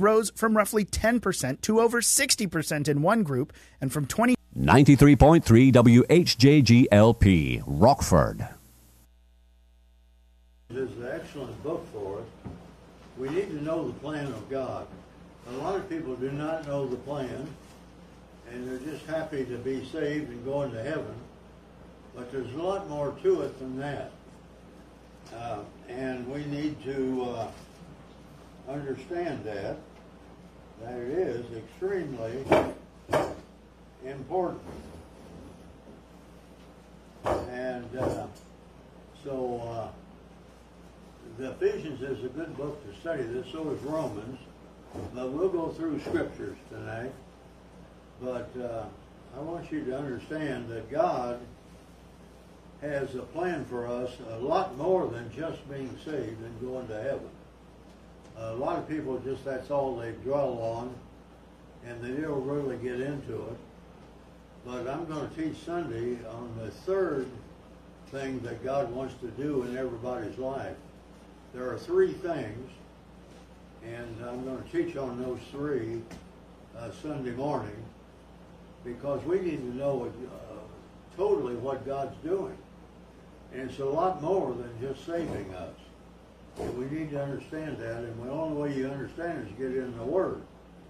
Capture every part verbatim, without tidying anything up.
rose from roughly ten percent to over sixty percent in one group, and from twenty. ninety-three point three W H J G L P, Rockford. This is an excellent book for us. We need to know the plan of God. A lot of people do not know the plan, and they're just happy to be saved and go into heaven. But there's a lot more to it than that. Uh, and we need to uh, understand that, that it is extremely important. And uh, so uh, the Ephesians is a good book to study this, so is Romans. But we'll go through scriptures tonight. But uh, I want you to understand that God has a plan for us, a lot more than just being saved and going to heaven. A lot of people just, that's all they dwell on, and they don't really get into it. But I'm going to teach Sunday on the third thing that God wants to do in everybody's life. There are three things, and I'm going to teach on those three uh, Sunday morning, because we need to know uh, totally what God's doing. And it's a lot more than just saving us. And we need to understand that, and the only way you understand is get in the Word.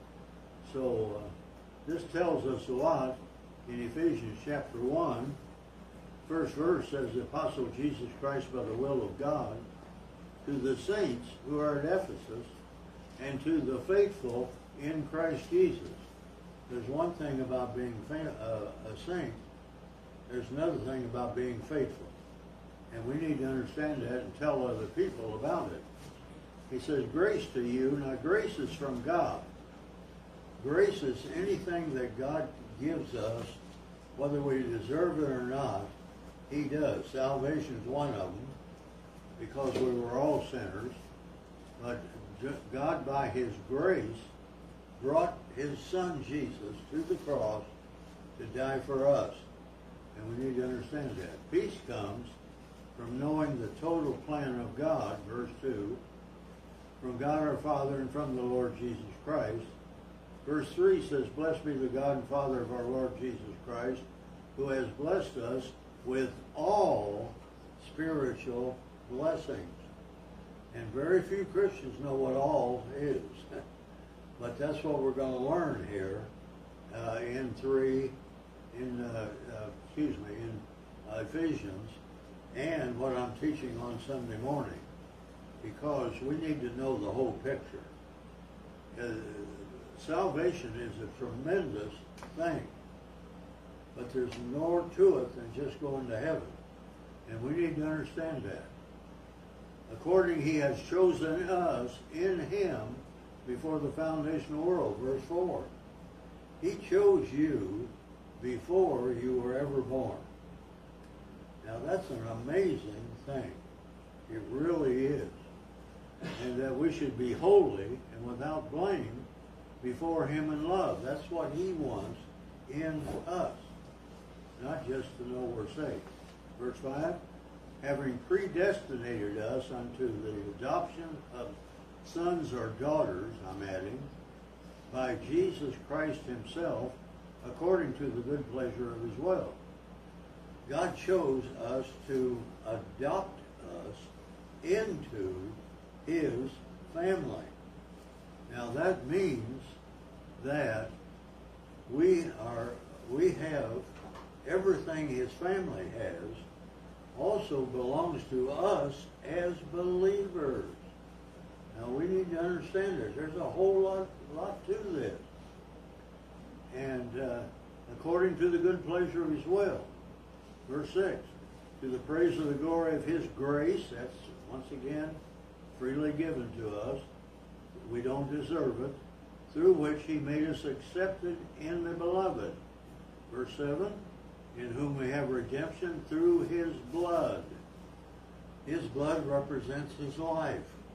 So uh, this tells us a lot in Ephesians chapter one. First verse says, the Apostle Jesus Christ by the will of God, to the saints who are at Ephesus, and to the faithful in Christ Jesus. There's one thing about being uh, a saint. There's another thing about being faithful. And we need to understand that and tell other people about it. He says, grace to you. Now, grace is from God. Grace is anything that God gives us, whether we deserve it or not. He does. Salvation is one of them, because we were all sinners. But God, by His grace, brought His Son Jesus to the cross to die for us. And we need to understand that. Peace comes from knowing the total plan of God, verse two, from God our Father and from the Lord Jesus Christ. Verse three says, blessed be the God and Father of our Lord Jesus Christ, who has blessed us with all spiritual blessings. And very few Christians know what all is. But that's what we're going to learn here uh, in three, in, uh, uh, excuse me, in uh, Ephesians, and what I'm teaching on Sunday morning, because we need to know the whole picture. Uh, salvation is a tremendous thing, but there's more to it than just going to heaven, and we need to understand that. According He has chosen us in Him before the foundation of the world, verse four. He chose you before you were ever born. Now that's an amazing thing. It really is. And that we should be holy and without blame before Him in love. That's what He wants in us. Not just to know we're saved. Verse five, having predestinated us unto the adoption of sons or daughters, I'm adding, by Jesus Christ Himself, according to the good pleasure of His will. God chose us to adopt us into His family. Now that means that we are, we have everything His family has also belongs to us as believers. Now we need to understand this. There's a whole lot, lot to this. And uh, according to the good pleasure of His will. Verse six, to the praise of the glory of His grace, that's once again freely given to us. We don't deserve it. Through which He made us accepted in the Beloved. Verse seven, in whom we have redemption through His blood. His blood represents His life.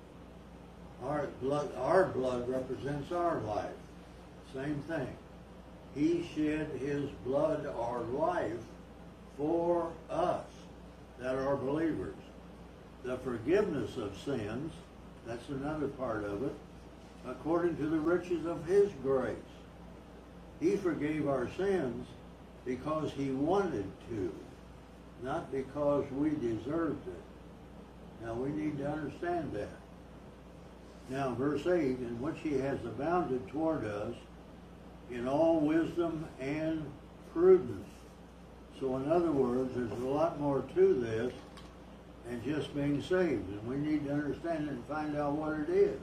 Our blood, our blood represents our life. Same thing. He shed His blood, our life, for us that are believers. The forgiveness of sins, that's another part of it. according to the riches of his grace. He forgave our sins because he wanted to, not because we deserved it. Now we need to understand that. Now verse eight, in which he has abounded toward us in all wisdom and prudence. So in other words, there's a lot more to this than just being saved. And we need to understand it and find out what it is.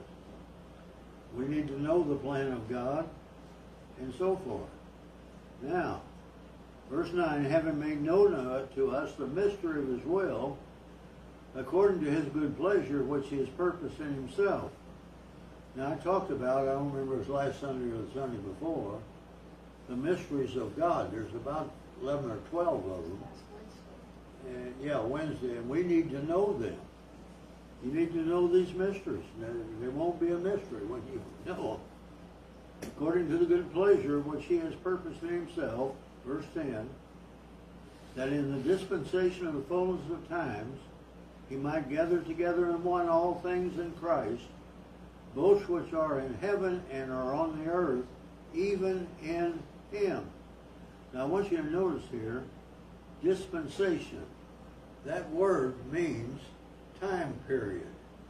We need to know the plan of God and so forth. Now, verse nine, having made known to us the mystery of his will, according to his good pleasure, which he has purposed in himself. Now I talked about, I don't remember if it was last Sunday or the Sunday before, the mysteries of God. There's about eleven or twelve of them. And yeah, Wednesday, and we need to know them. You need to know these mysteries. There won't be a mystery when you know them. According to the good pleasure which he has purposed in himself, verse ten, that in the dispensation of the fullness of times he might gather together in one all things in Christ, both which are in heaven and are on the earth, even in him. Now I want you to notice here, dispensation. That word means time period.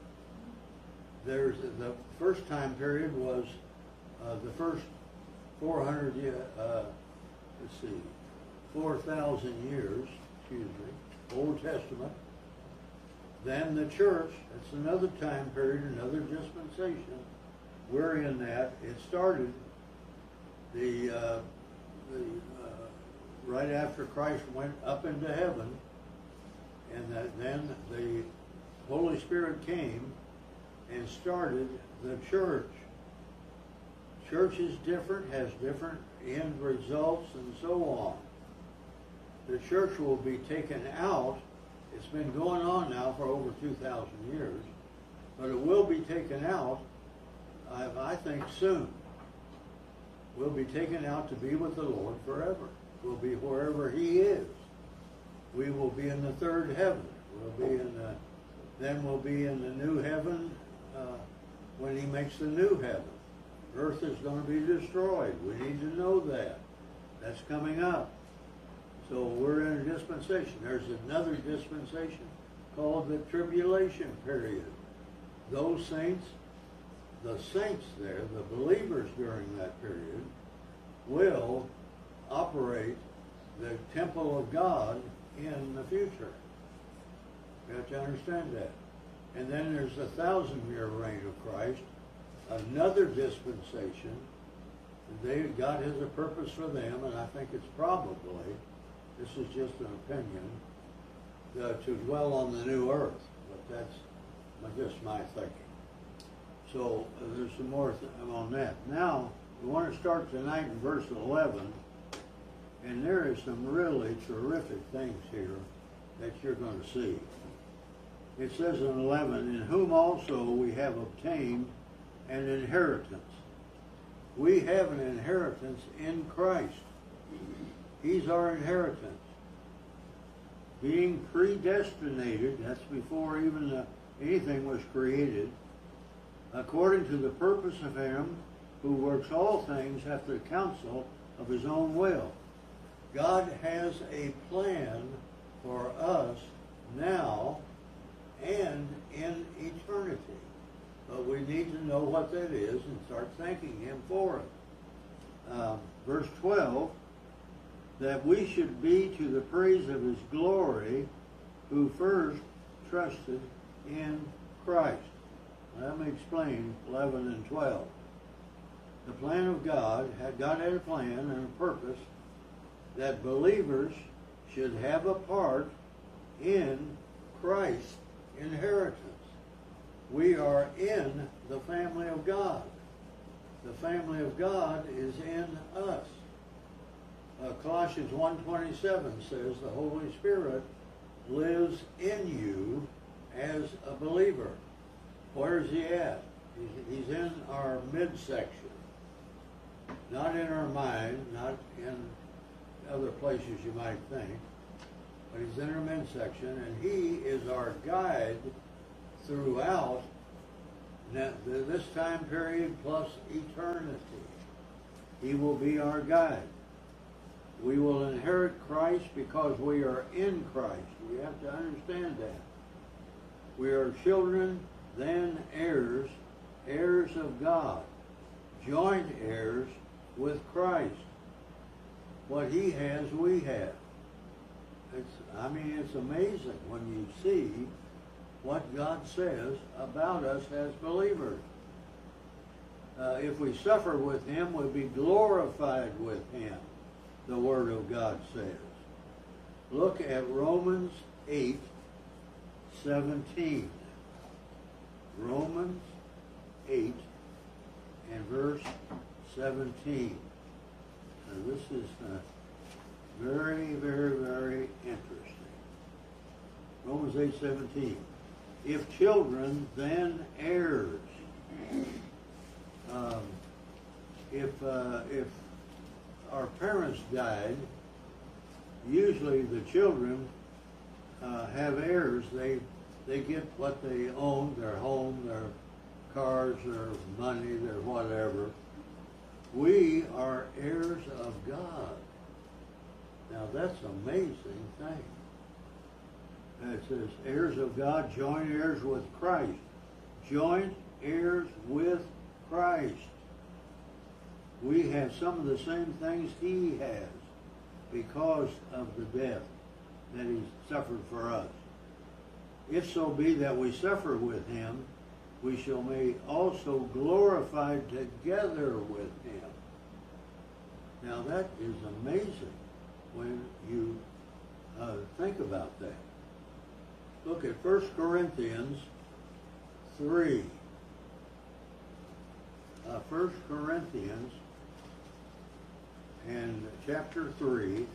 There's the first time period was uh, the first four hundred, uh, let's see, four thousand years, excuse me, Old Testament. Then the church, that's another time period, another dispensation. We're in that. It started the, uh, the uh, right after Christ went up into heaven, and that then the Holy Spirit came and started the church. Church is different, has different end results, and so on. The church will be taken out. It's been going on now for over two thousand years, but it will be taken out, I, I think, soon. We'll be taken out to be with the Lord forever. We'll be wherever he is. We will be in the third heaven. We'll be in the, then we'll be in the new heaven uh, when he makes the new heaven. Earth is going to be destroyed. We need to know that. That's coming up. So we're in a dispensation. There's another dispensation called the tribulation period. Those saints, the saints there, the believers during that period, will operate the temple of God in the future. You have to understand that. And then there's the thousand year reign of Christ, another dispensation. They, God has a purpose for them, and I think it's probably, this is just an opinion, uh, to dwell on the new earth. But that's just my thinking. So uh, there's some more th on that. Now, we want to start tonight in verse eleven, and there is some really terrific things here that you're going to see. It says in eleven, in whom also we have obtained an inheritance. We have an inheritance in Christ. He's our inheritance. Being predestinated, that's before even the, anything was created, according to the purpose of him who works all things after the counsel of his own will. God has a plan for us now and in eternity. But we need to know what that is and start thanking him for it. Uh, verse twelve, that we should be to the praise of his glory who first trusted in Christ. Let me explain eleven and twelve. The plan of God, had God had a plan and a purpose that believers should have a part in Christ's inheritance. We are in the family of God. The family of God is in us. Uh, Colossians one twenty-seven says the Holy Spirit lives in you as a believer. Where is he at? He's, he's in our midsection. Not in our mind, not in other places you might think, but he's in our midsection, and he is our guide throughout Now, th- this time period plus eternity. He will be our guide. We will inherit Christ because we are in Christ. We have to understand that. We are children, then heirs, heirs of God, joint heirs with Christ. What he has, we have. It's, I mean, it's amazing when you see what God says about us as believers. Uh, if we suffer with him, we'll be glorified with him, the Word of God says. Look at Romans eight seventeen. Romans eight and verse seventeen. Now this is uh, very, very, very interesting. Romans eight seventeen. If children, then heirs. Um, if uh, if our parents died, usually the children uh, have heirs. They they get what they own, their home, their cars, their money, their whatever. We are heirs of God. Now that's an amazing thing. And it says, heirs of God, joint heirs with Christ. Joint heirs with Christ. We have some of the same things he has because of the death that he suffered for us. If so be that we suffer with him, we shall be also glorified together with him. Now that is amazing when you uh, think about that. Look at First Corinthians three. Uh, First Corinthians and chapter three.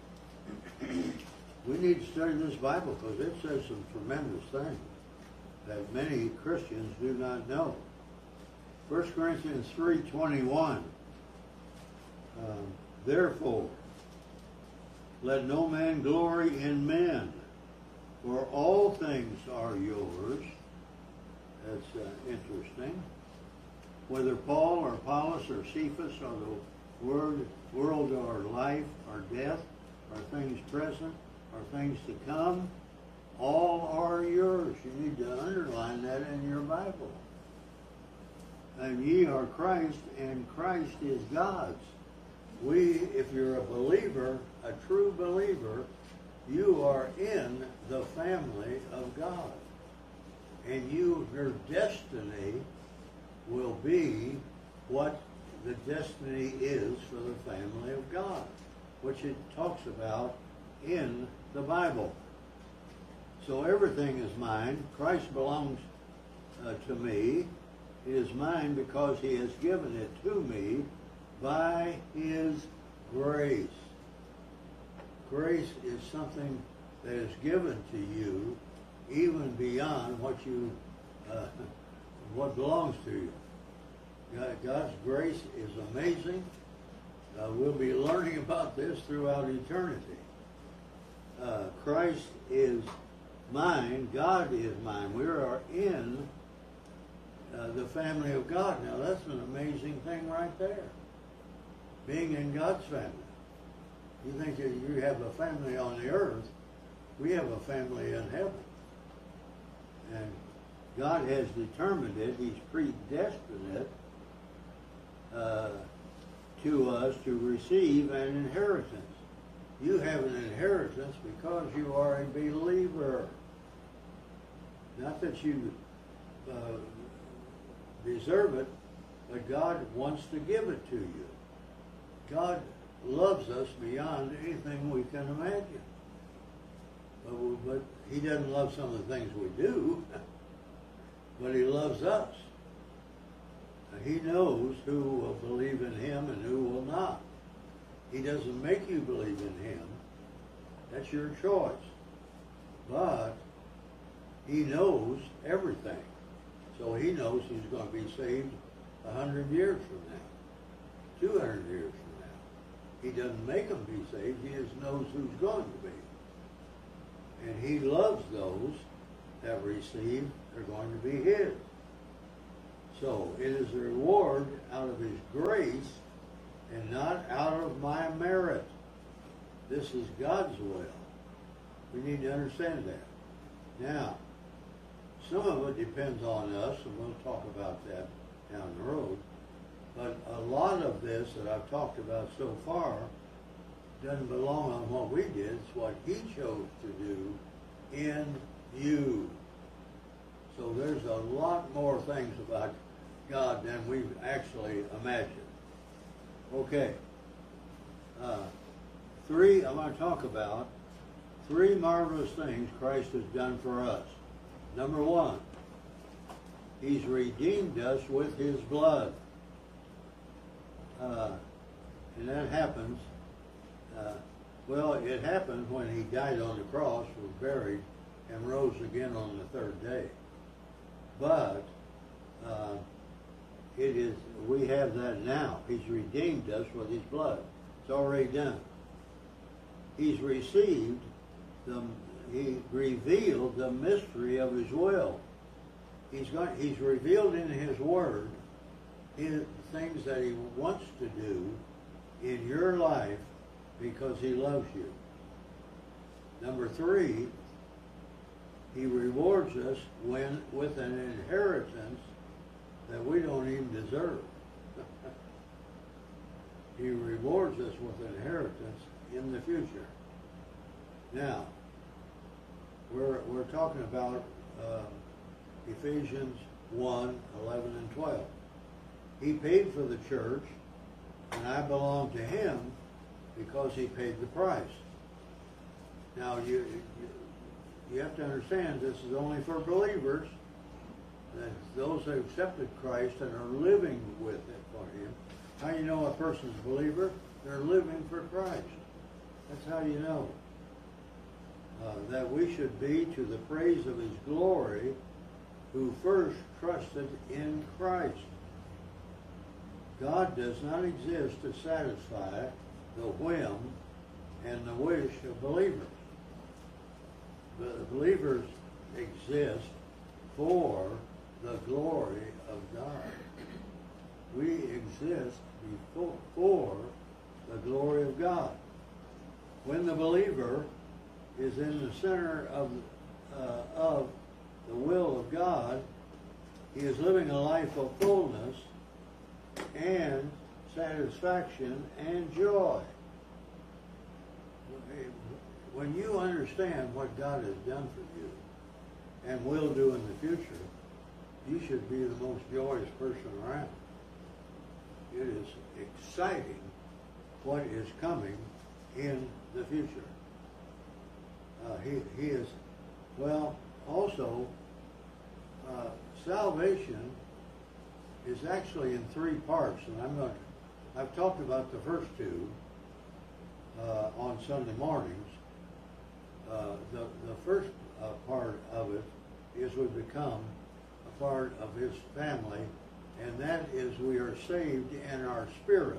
We need to study this Bible because it says some tremendous things that many Christians do not know. First Corinthians three twenty-one. Um, Therefore, let no man glory in men, for all things are yours. That's uh, interesting. Whether Paul or Apollos or Cephas or the word, world or life or death or things present or things to come, all are yours. You need to underline that in your Bible. And ye are Christ, and Christ is God's. We, if you're a believer, a true believer, you are in the family of God. And you, your destiny will be what the destiny is for the family of God, which it talks about in the Bible. So everything is mine. Christ belongs uh, to me. It is mine because he has given it to me by his grace. Grace is something that is given to you even beyond what you uh, what belongs to you. God, God's grace is amazing. Uh, we'll be learning about this throughout eternity. Uh, Christ is mine. God is mine. We are in uh, the family of God. Now that's an amazing thing right there. Being in God's family. You think that you have a family on the earth. We have a family in heaven. And God has determined it. He's predestined it uh, to us to receive an inheritance. You have an inheritance because you are a believer. Not that you uh, deserve it, but God wants to give it to you. God loves us beyond anything we can imagine. But, but he doesn't love some of the things we do, but he loves us. He knows who will believe in him and who will not. He doesn't make you believe in him. That's your choice. But he knows everything. So he knows he's going to be saved a hundred years from now, two hundred years from now. He doesn't make them be saved. He just knows who's going to be. And he loves those that receive. They're going to be his. So it is a reward out of his grace and not out of my merit. This is God's will. We need to understand that. Now, some of it depends on us, and we'll talk about that down the road. But a lot of this that I've talked about so far doesn't belong on what we did. It's what he chose to do in you. So there's a lot more things about God than we've actually imagined. Okay. Uh, three, I want to talk about three marvelous things Christ has done for us. Number one, he's redeemed us with his blood. Uh, and that happens, uh, well, it happened when he died on the cross, was buried, and rose again on the third day. But uh, it is, we have that now. He's redeemed us with his blood. It's already done. He's received the, he revealed the mystery of his will. He's got, he's revealed in his word his things that he wants to do in your life because he loves you. Number three, he rewards us when with an inheritance that we don't even deserve. He rewards us with an inheritance in the future. Now, we're we're talking about uh, Ephesians one, eleven, and twelve. He paid for the church, and I belong to him because he paid the price. Now, you, you you have to understand this is only for believers, that those who accepted Christ and are living with it for him. How you know a person's a believer? They're living for Christ. That's how you know. Uh, that we should be to the praise of his glory, who first trusted in Christ. God does not exist to satisfy the whim and the wish of believers. The believers exist for the glory of God. We exist before, for the glory of God. When the believer is in the center of, uh, of the will of God, he is living a life of fullness and satisfaction and joy. When you understand what God has done for you and will do in the future, you should be the most joyous person around. It is exciting what is coming in the future. Uh, he, he is, well, also, uh, salvation is actually in three parts, and I'm going to, I've talked about the first two uh, on Sunday mornings. Uh, the, the first uh, part of it is we become a part of his family, and that is we are saved in our spirit.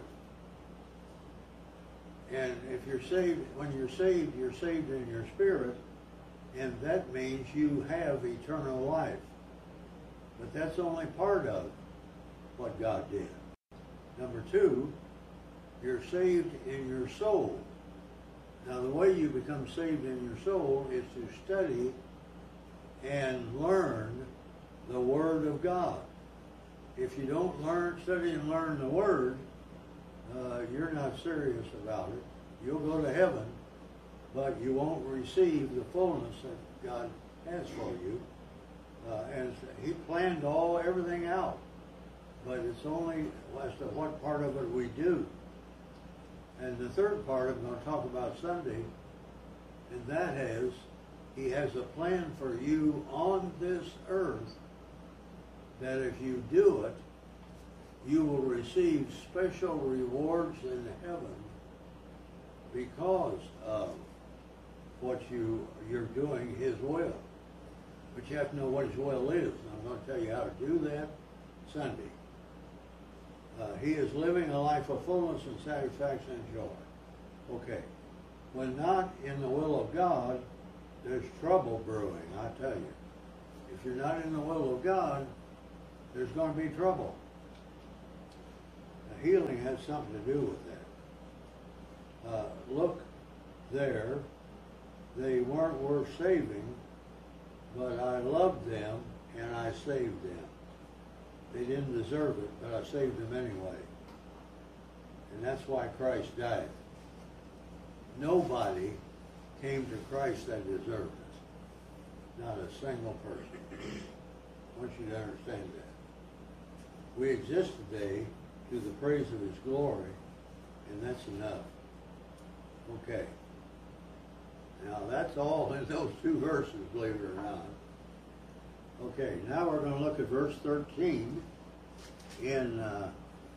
And if you're saved, when you're saved, you're saved in your spirit, and that means you have eternal life. But that's only part of what God did. Number two, you're saved in your soul. Now, the way you become saved in your soul is to study and learn the Word of God. If you don't learn, study and learn the Word, uh, you're not serious about it. You'll go to heaven, but you won't receive the fullness that God has for you. Uh, and he planned all everything out, but it's only as to what part of it we do. And the third part I'm going to talk about Sunday, and that is, he has a plan for you on this earth that if you do it, you will receive special rewards in heaven because of what you, you're doing his will. But you have to know what his will is. And I'm going to tell you how to do that Sunday. Uh, he is living a life of fullness and satisfaction and joy. Okay. When not in the will of God, there's trouble brewing, I tell you. If you're not in the will of God, there's going to be trouble. Now, healing has something to do with that. Uh, look there, they weren't worth saving, but I loved them and I saved them. They didn't deserve it, but I saved them anyway. And that's why Christ died. Nobody came to Christ that deserved it. Not a single person. I want you to understand that. We exist today to the praise of His glory, and that's enough. Okay. Now that's all in those two verses, believe it or not. Okay, now we're going to look at verse thirteen in uh,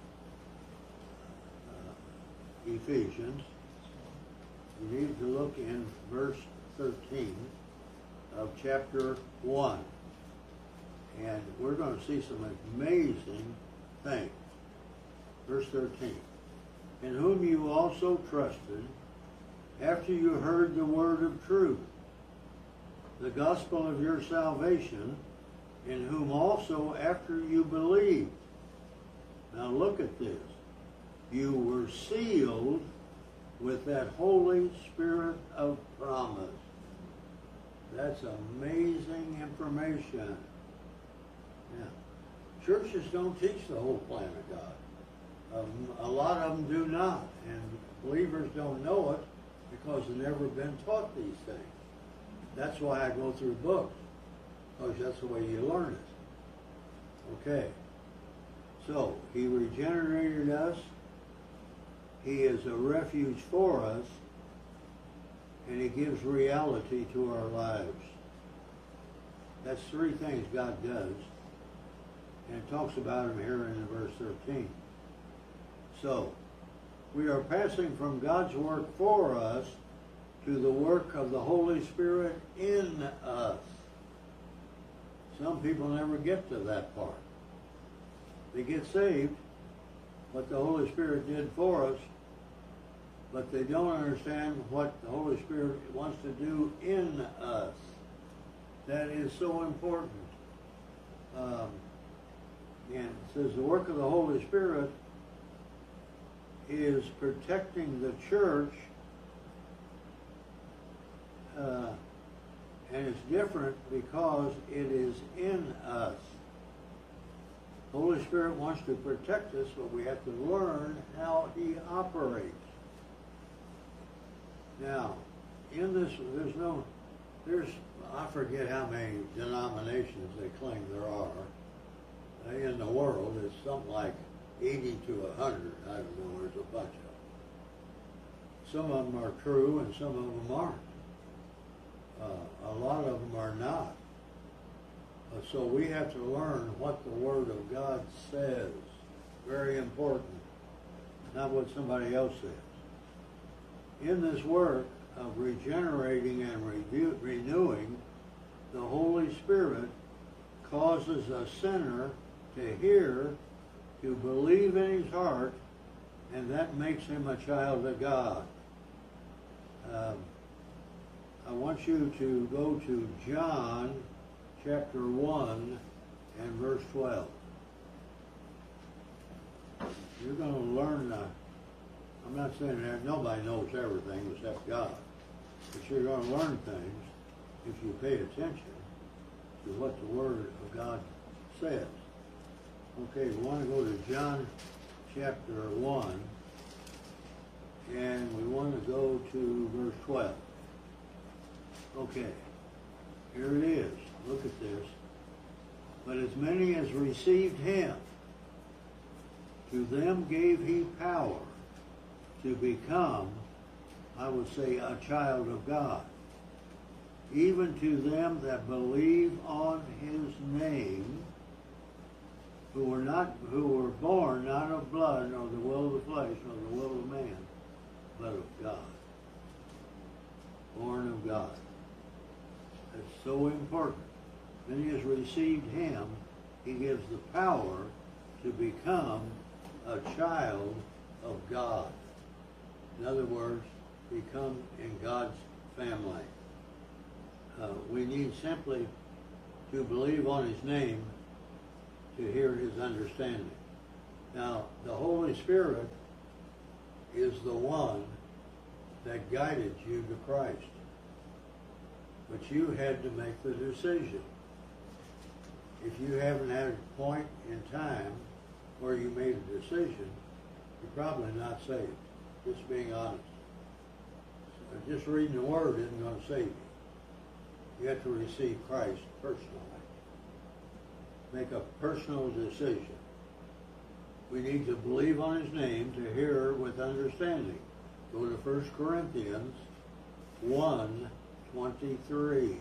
uh, Ephesians. You need to look in verse thirteen of chapter one. And we're going to see some amazing things. Verse thirteen. In whom you also trusted, after you heard the word of truth, the gospel of your salvation, in whom also after you believed. Now look at this. You were sealed with that Holy Spirit of promise. That's amazing information. Yeah. Churches don't teach the whole plan of God. Um, a lot of them do not, and believers don't know it because they've never been taught these things. That's why I go through books, because that's the way you learn it. Okay. So, He regenerated us. He is a refuge for us, and He gives reality to our lives. That's three things God does, and it talks about them here in verse thirteen. So, we are passing from God's work for us to the work of the Holy Spirit in us. Some people never get to that part. They get saved, what the Holy Spirit did for us, but they don't understand what the Holy Spirit wants to do in us. That is so important. Um, and it says the work of the Holy Spirit is protecting the church, uh, and it's different because it is in us. The Holy Spirit wants to protect us, but we have to learn how He operates. Now, in this, there's no, there's, I forget how many denominations they claim there are in the world. It's something like eighty to a hundred. I don't know. There's a bunch of them. Some of them are true, and some of them aren't. Uh, a lot of them are not. Uh, so we have to learn what the Word of God says. Very important. Not what somebody else says. In this work of regenerating and renew- renewing, the Holy Spirit causes a sinner to hear, to believe in his heart, and that makes him a child of God. Um, I want you to go to John chapter one and verse twelve. You're going to learn, uh, I'm not saying that nobody knows everything except God, but you're going to learn things if you pay attention to what the Word of God says. Okay, we want to go to John chapter one, and we want to go to verse twelve. Okay, here it is. Look at this. But as many as received Him, to them gave He power to become, I would say, a child of God, even to them that believe on His name, who were not, who were born not of blood, nor the will of the flesh, nor the will of man, but of God. Born of God. That's so important. When He has received Him, He gives the power to become a child of God. In other words, become in God's family. Uh, we need simply to believe on His name to hear his understanding. Now, the Holy Spirit is the one that guided you to Christ. But you had to make the decision. If you haven't had a point in time where you made a decision, you're probably not saved. Just being honest. So just reading the Word isn't going to save you. You have to receive Christ personally. Make a personal decision. We need to believe on his name to hear with understanding. Go to First Corinthians one twenty-three.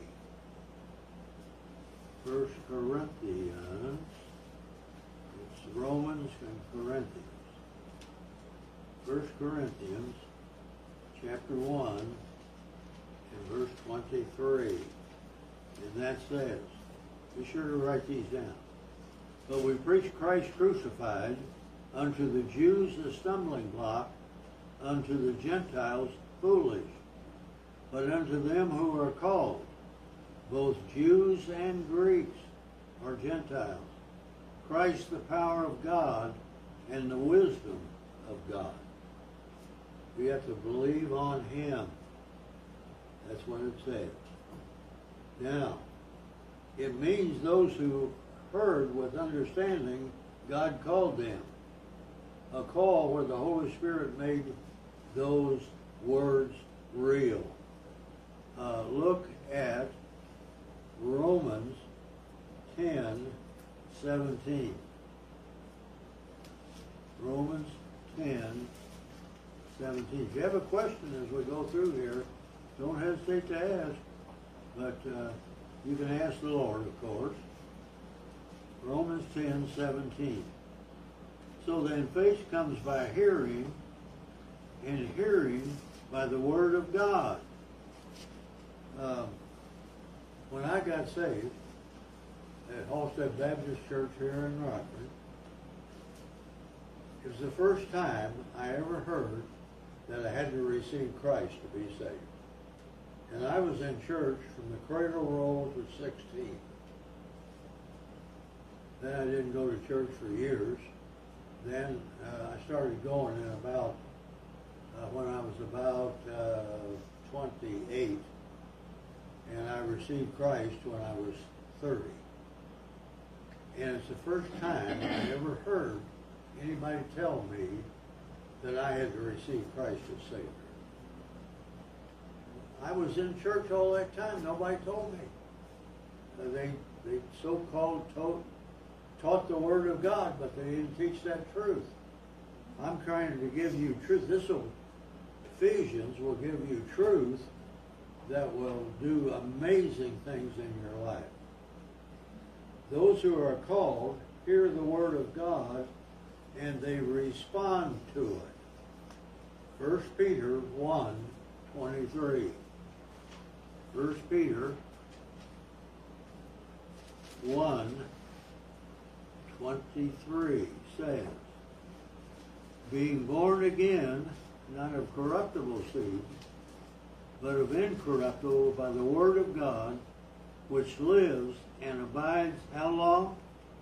First Corinthians, it's Romans and Corinthians. First Corinthians chapter one and verse twenty-three. And that says, be sure to write these down. But we preach Christ crucified, unto the Jews a stumbling block, unto the Gentiles foolish. But unto them who are called, both Jews and Greeks, or Gentiles, Christ the power of God and the wisdom of God. We have to believe on him. That's what it says. Now, it means those who heard with understanding, God called them. A call where the Holy Spirit made those words real. Uh, look at Romans ten seventeen. Romans ten seventeen. If you have a question as we go through here, don't hesitate to ask. But uh, you can ask the Lord, of course. Romans ten seventeen. So then faith comes by hearing, and hearing by the word of God. Um, when I got saved at Halstead Baptist Church here in Rockford, it was the first time I ever heard that I had to receive Christ to be saved. And I was in church from the cradle roll to sixteen. Then I didn't go to church for years. Then uh, I started going in about, uh, when I was about uh, twenty-eight. And I received Christ when I was thirty. And it's the first time I ever heard anybody tell me that I had to receive Christ as Savior. I was in church all that time. Nobody told me. Uh, they they so-called taught, taught the Word of God, but they didn't teach that truth. I'm trying to give you truth. This will, Ephesians will give you truth that will do amazing things in your life. Those who are called hear the Word of God and they respond to it. First Peter one twenty-three. First Peter one twenty-three says, being born again, not of corruptible seed, but of incorruptible by the word of God, which lives and abides how long?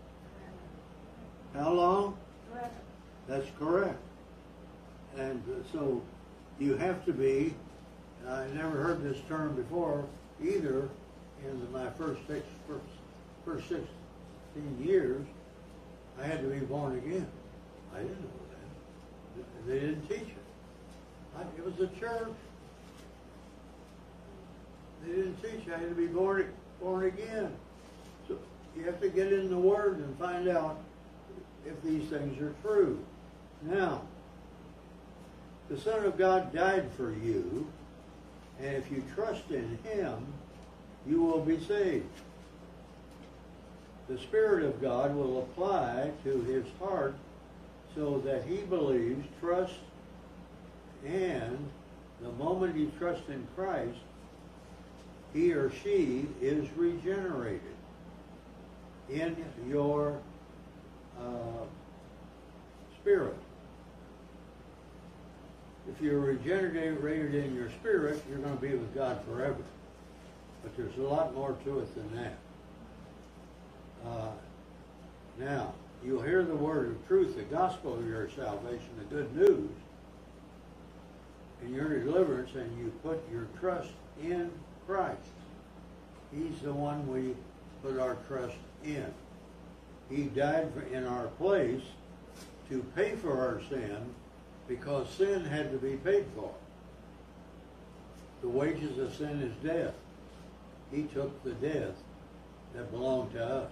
How long? Forever. That's correct. And so you have to be, I never heard this term before either in my first six, first, first sixteen years, I had to be born again. I didn't know that. They didn't teach it. I, it was a church. They didn't teach I had to be born, born again. So you have to get in the Word and find out if these things are true. Now, the Son of God died for you, and if you trust in him, you will be saved. The Spirit of God will apply to his heart so that he believes, trusts, and the moment he trusts in Christ, he or she is regenerated in your uh, spirit. If you're regenerated in your spirit, you're going to be with God forever. But there's a lot more to it than that. Uh, Now, you'll hear the word of truth, the gospel of your salvation, the good news, and your deliverance, and you put your trust in Christ. He's the one we put our trust in. He died for, in our place to pay for our sin, because sin had to be paid for. The wages of sin is death. He took the death that belonged to us.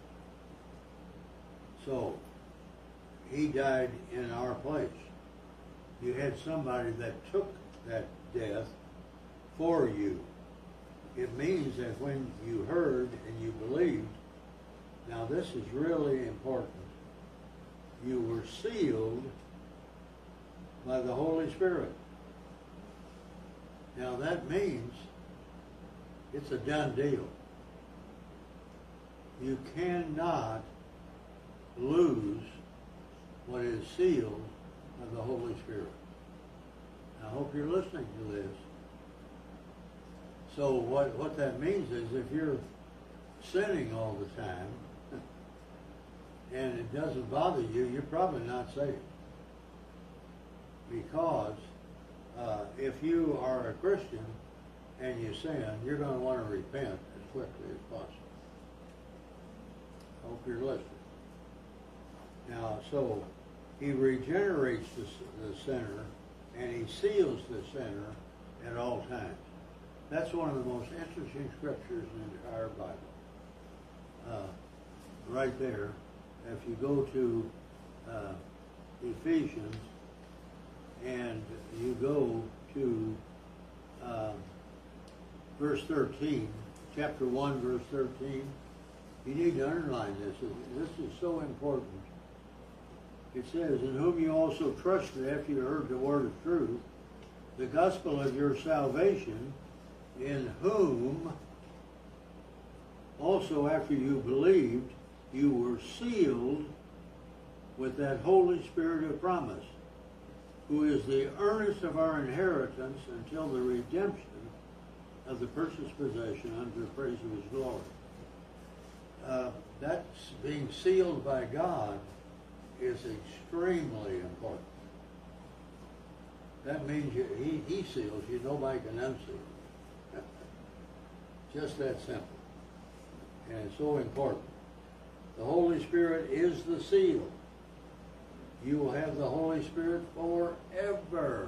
So, he died in our place. You had somebody that took that death for you. It means that when you heard and you believed, now this is really important, you were sealed by the Holy Spirit. Now that means it's a done deal. You cannot lose what is sealed by the Holy Spirit. I hope you're listening to this. So what, what that means is if you're sinning all the time and it doesn't bother you, you're probably not saved. Because uh, if you are a Christian and you sin, you're going to want to repent as quickly as possible. I hope you're listening. Now, so he regenerates the, the sinner and he seals the sinner at all times. That's one of the most interesting scriptures in the entire Bible. Uh, right there, if you go to uh, Ephesians and you go to uh, verse thirteen, chapter one, verse thirteen, you need to underline this. This is so important. It says, in whom you also trusted after you heard the word of truth, the gospel of your salvation, in whom also after you believed, you were sealed with that Holy Spirit of promise, who is the earnest of our inheritance until the redemption of the purchased possession unto the praise of his glory. Uh, that's being sealed by God is extremely important. That means you, he, he seals you, nobody can unseal. Just that simple. And it's so important. The Holy Spirit is the seal. You will have the Holy Spirit forever.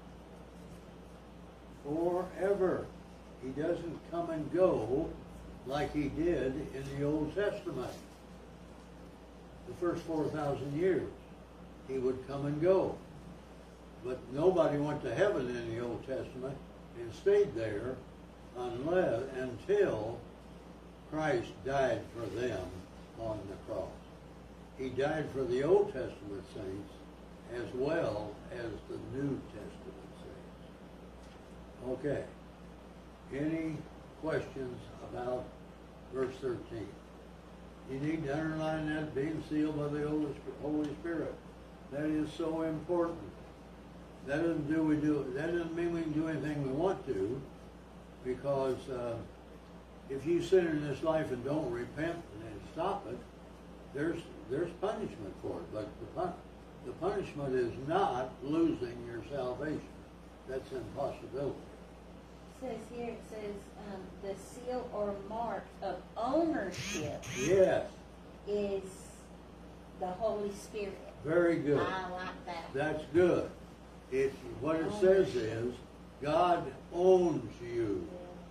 Forever. He doesn't come and go like he did in the Old Testament. The first four thousand years, he would come and go. But nobody went to heaven in the Old Testament and stayed there unless until Christ died for them on the cross. He died for the Old Testament saints as well as the New Testament saints. Okay. Any questions about verse thirteen? You need to underline that, being sealed by the Holy Spirit. That is so important. That doesn't do we do. That doesn't mean we can do anything we want to, because uh, if you sin in this life and don't repent and stop it, there's there's punishment for it. But the pun- the punishment is not losing your salvation. That's an impossibility. It says here, it says um, the seal or mark of ownership Yes. is the Holy Spirit. Very good. I like that. That's good. It, what it says is, God owns you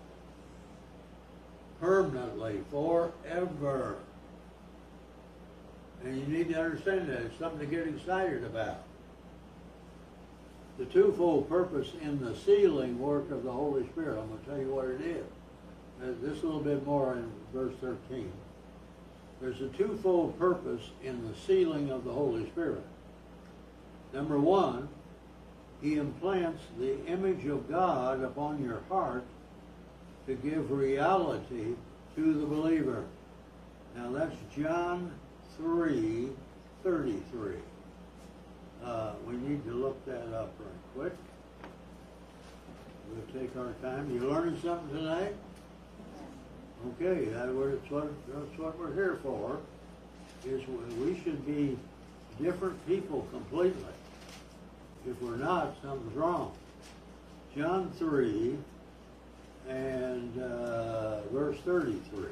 permanently, forever. And you need to understand that. It's something to get excited about. The twofold purpose in the sealing work of the Holy Spirit, I'm going to tell you what it is. There's this a little bit more in verse thirteen. There's a twofold purpose in the sealing of the Holy Spirit. Number one, he implants the image of God upon your heart to give reality to the believer. Now that's John three thirty-three. Uh, we need to look that up right quick. We'll take our time. You learning something tonight? Okay, that, that's, what, that's what we're here for. is we should be different people completely. If we're not, something's wrong. John three and uh, verse thirty-three.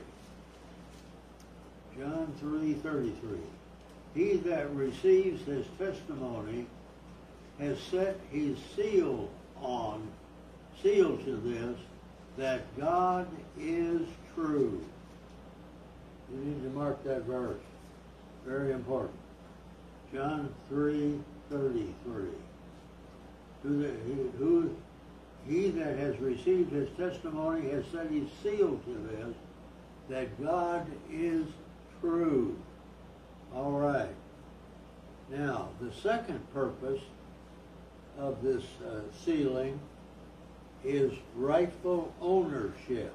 John three thirty-three. He that receives his testimony has set his seal on, seal to this, that God is true. You need to mark that verse. Very important. John three thirty-three. Who, the, he, who he that has received his testimony has set his seal to this, that God is true. All right. Now, the second purpose of this uh, sealing is rightful ownership.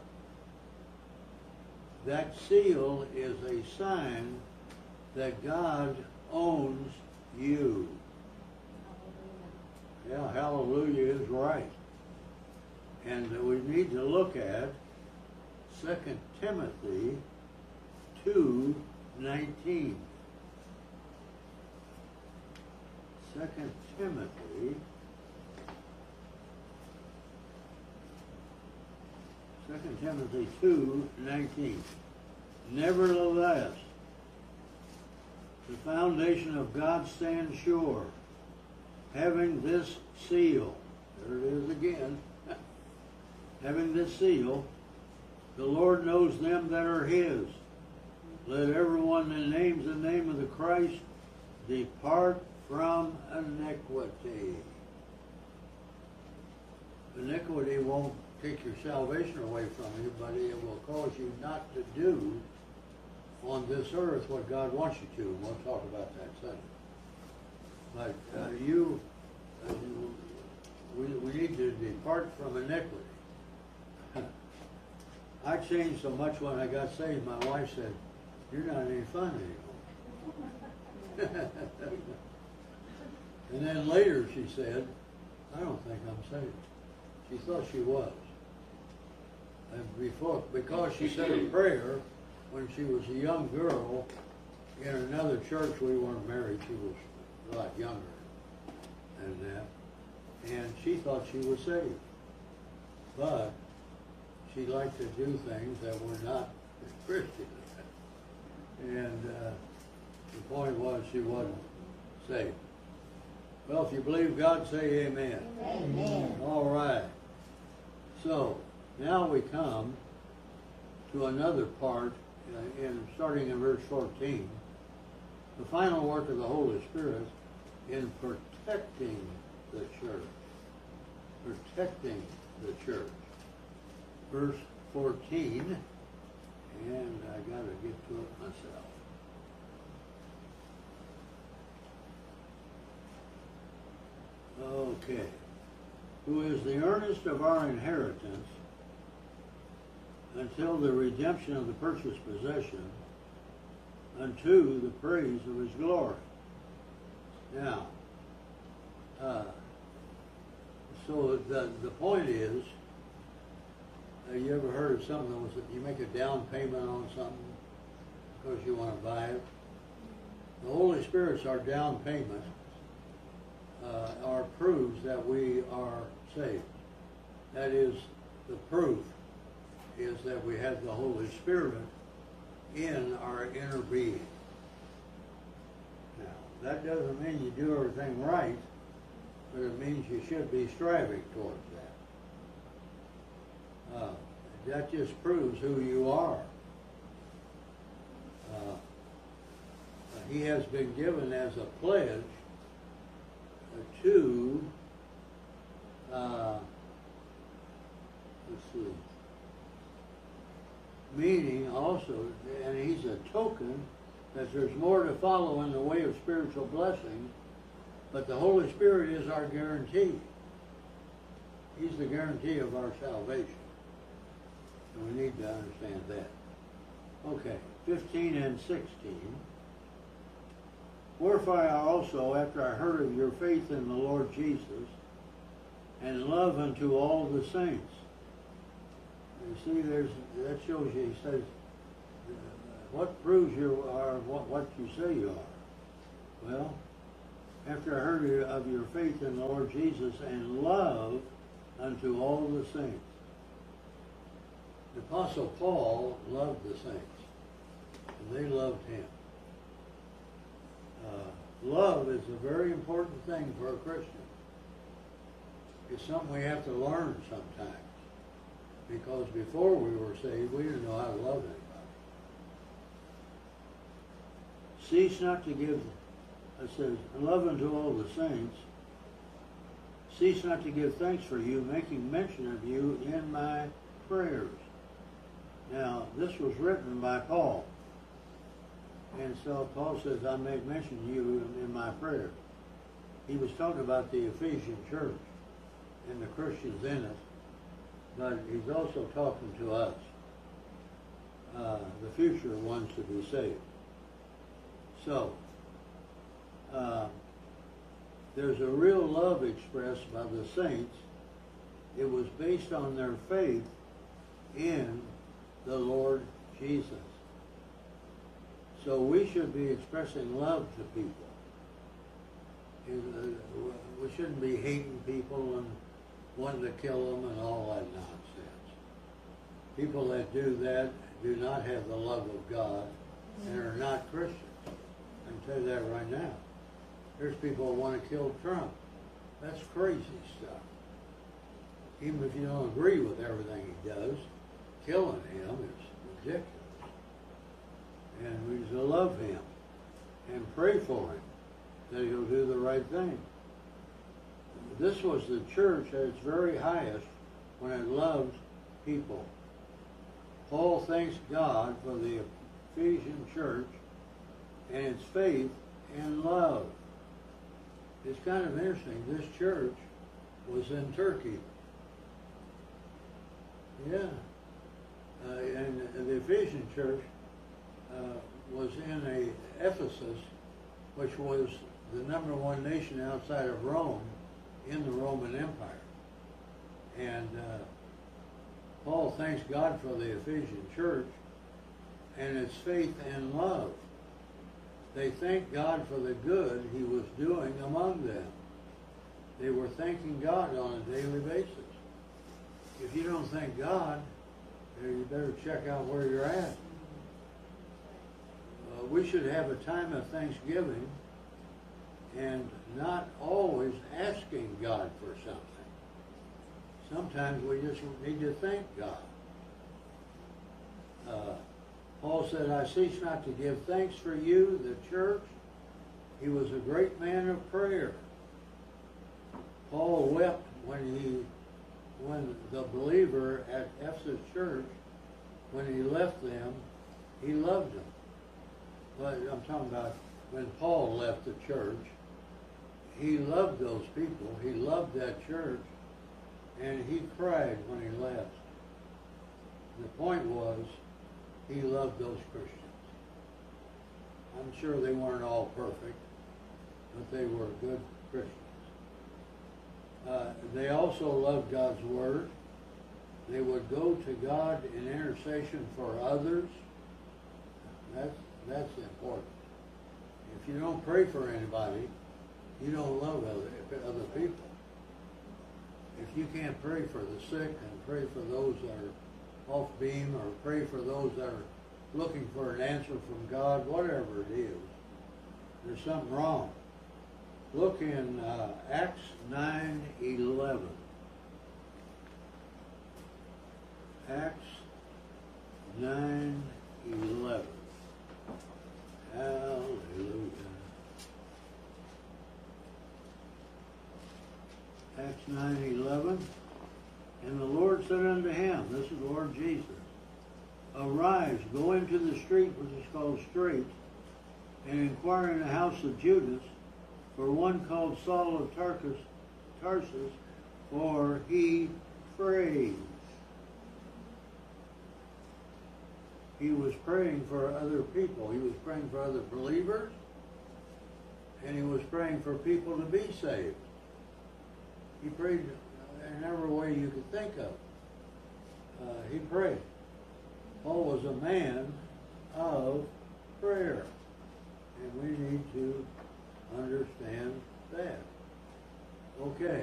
That seal is a sign that God owns you. Yeah, hallelujah is right. And we need to look at Second Timothy two nineteen. Second Timothy Second Timothy two nineteen. Nevertheless, the foundation of God stands sure, having this seal. There it is again. Having this seal, the Lord knows them that are his. Let everyone that names the name of the Christ depart from iniquity. Iniquity won't take your salvation away from you, but it will cause you not to do on this earth what God wants you to. And we'll talk about that Sunday. But uh, you, uh, we, we need to depart from iniquity. I changed so much when I got saved, my wife said, "You're not any fun anymore." And then later she said, "I don't think I'm saved." She thought she was. And before, because she said a prayer when she was a young girl in another church. We weren't married. She was a lot younger than that. And she thought she was saved. But she liked to do things that were not Christian. And uh, the point was she wasn't saved. Well, if you believe God, say amen. Amen. All right. So, now we come to another part, uh, in starting in verse fourteen. The final work of the Holy Spirit in protecting the church. Protecting the church. Verse fourteen, and I got to get to it myself. Okay. Who is the earnest of our inheritance until the redemption of the purchased possession, unto the praise of his glory. Now, uh, so the, the point is, uh, you ever heard of something that was, you make a down payment on something because you want to buy it? The Holy Spirit's our down payment. Uh, our proves that we are saved. That is, the proof is that we have the Holy Spirit in our inner being. Now, that doesn't mean you do everything right, but it means you should be striving towards that. Uh, that just proves who you are. Uh, he has been given as a pledge to, uh, let's see, meaning also, and he's a token that there's more to follow in the way of spiritual blessing, but the Holy Spirit is our guarantee. He's the guarantee of our salvation. And we need to understand that. Okay, fifteen and sixteen. Wherefore I also, after I heard of your faith in the Lord Jesus, and love unto all the saints. You see, there's that shows you, he says, uh, what proves you are what, what you say you are? Well, after I heard of your faith in the Lord Jesus and love unto all the saints. The Apostle Paul loved the saints, and they loved him. Uh, love is a very important thing for a Christian. It's something we have to learn sometimes, because before we were saved, we didn't know how to love anybody. Cease not to give, it says, love unto all the saints. Cease not to give thanks for you, making mention of you in my prayers. Now, this was written by Paul. And so Paul says, I make mention of you in, in my prayer. He was talking about the Ephesian church and the Christians in it, but he's also talking to us, uh, the future ones to be saved. So, uh, there's a real love expressed by the saints. It was based on their faith in the Lord Jesus. So we should be expressing love to people. And, uh, we shouldn't be hating people and wanting to kill them and all that nonsense. People that do that do not have the love of God and are not Christians. I can tell you that right now. There's people that want to kill Trump. That's crazy stuff. Even if you don't agree with everything he does, killing him is ridiculous. And we need to love him and pray for him that he'll do the right thing. This was the church at its very highest when it loved people. Paul thanks God for the Ephesian church and its faith and love. It's kind of interesting. This church was in Turkey. Yeah. Uh, and the Ephesian church uh, was in a Ephesus, which was the number one nation outside of Rome in the Roman Empire. And uh, Paul thanks God for the Ephesian church and its faith and love. They thanked God for the good he was doing among them. They were thanking God on a daily basis. If you don't thank God, you better check out where you're at. Uh, we should have a time of thanksgiving and not always asking God for something. Sometimes we just need to thank God. Uh, Paul said, I cease not to give thanks for you, the church. He was a great man of prayer. Paul wept when he, when the believer at Ephesus church, when he left them, he loved them. But I'm talking about when Paul left the church, he loved those people. He loved that church, and he cried when he left. The point was, he loved those Christians. I'm sure they weren't all perfect, but they were good Christians. Uh, they also loved God's Word. They would go to God in intercession for others. That's, that's important. If you don't pray for anybody, you don't love other, other people. If you can't pray for the sick and pray for those that are off beam, or pray for those that are looking for an answer from God, whatever it is, there's something wrong. Look in uh, Acts nine eleven. Acts nine eleven. Hallelujah. Acts nine eleven. And the Lord said unto him, this is the Lord Jesus, arise, go into the street which is called Straight, and inquire in the house of Judas for one called Saul of Tarsus, Tarsus, for he prays. He was praying for other people. He was praying for other believers, and he was praying for people to be saved. He prayed in every way you could think of. Uh, he prayed. Paul was a man of prayer. And we need to understand that. Okay.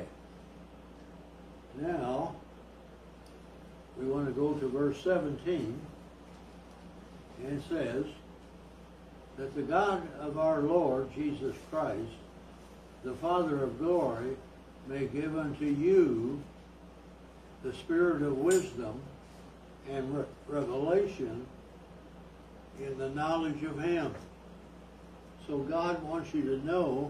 Now, we want to go to verse seventeen. And it says, that the God of our Lord Jesus Christ, the Father of glory, may give unto you the spirit of wisdom and re- revelation in the knowledge of Him. So God wants you to know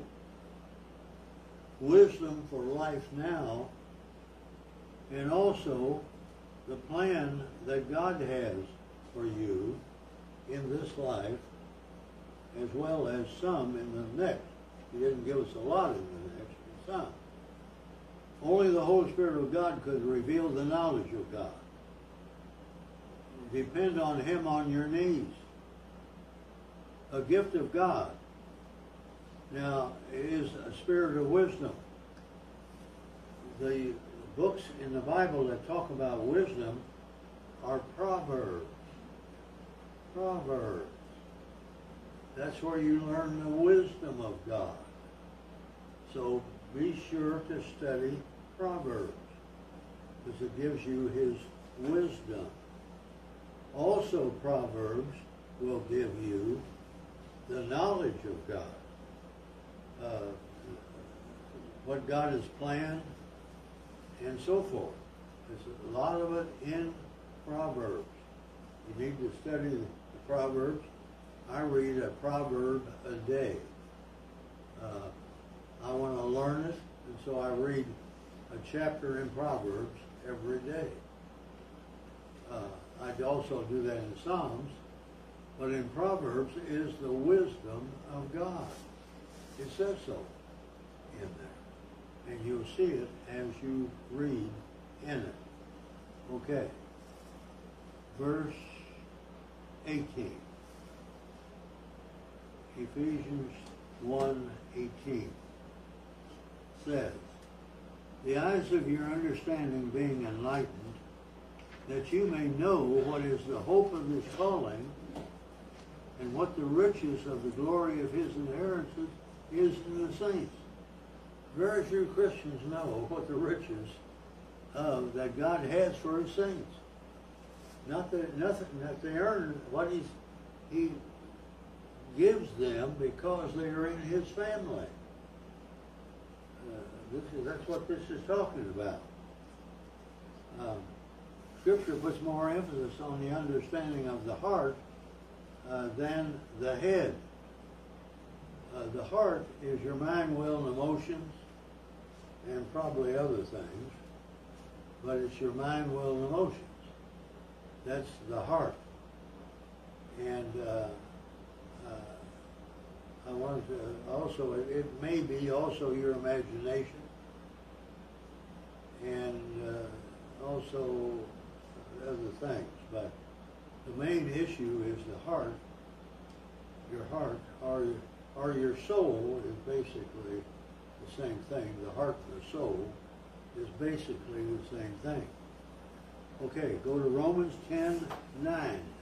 wisdom for life now, and also the plan that God has for you in this life, as well as some in the next. He didn't give us a lot in the next, but some. Only the Holy Spirit of God could reveal the knowledge of God. Depend on Him on your knees. A gift of God. Now, it is a spirit of wisdom. The books in the Bible that talk about wisdom are Proverbs. Proverbs. That's where you learn the wisdom of God. So be sure to study Proverbs, because it gives you His wisdom. Also, Proverbs will give you the knowledge of God. Uh, what God has planned, and so forth. There's a lot of it in Proverbs. You need to study the Proverbs. I read a proverb a day. Uh, I want to learn it, and so I read a chapter in Proverbs every day. Uh, I also do that in Psalms, but in Proverbs is the wisdom of God. It says so in there, and you'll see it as you read in it. Okay, verse eighteen. Ephesians one eighteen says, the eyes of your understanding being enlightened, that you may know what is the hope of His calling, and what the riches of the glory of His inheritance is in the saints. Very few Christians know what the riches of that God has for His saints. Not that nothing that they earn, what He's He gives them because they are in His family. Uh, this is, that's what this is talking about. Um, Scripture puts more emphasis on the understanding of the heart uh, than the head. Uh, the heart is your mind, will, and emotions, and probably other things, but it's your mind, will, and emotions. That's the heart. And uh, uh, I want to also, it, it may be also your imagination, and uh, also other things, but the main issue is the heart. Your heart, or, or your soul, is basically the same thing. The heart and the soul is basically the same thing. Okay, go to Romans ten nine.